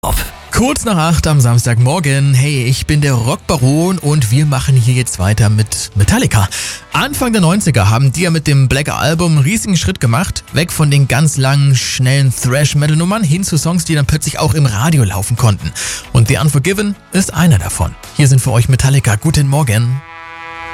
Kurz nach 8 am Samstagmorgen. Hey, ich bin der Rockbaron und wir machen hier jetzt weiter mit Metallica. Anfang der 90er haben die ja mit dem Black Album einen riesigen Schritt gemacht. Weg von den ganz langen, schnellen Thrash-Metal-Nummern hin zu Songs, die dann plötzlich auch im Radio laufen konnten. Und The Unforgiven ist einer davon. Hier sind für euch Metallica. Guten Morgen.